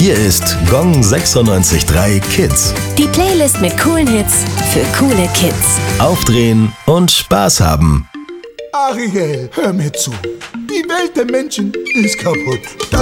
Hier ist Gong 96.3 Kids. Die Playlist mit coolen Hits für coole Kids. Aufdrehen und Spaß haben. Ariel, hör mir zu. Die Welt der Menschen ist kaputt. Das